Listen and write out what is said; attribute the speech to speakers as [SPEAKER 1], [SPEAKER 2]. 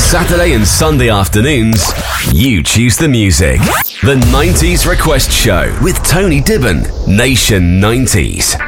[SPEAKER 1] Saturday and Sunday afternoons, you choose the music. The 90s Request Show with Tony Dibben, Nation 90s.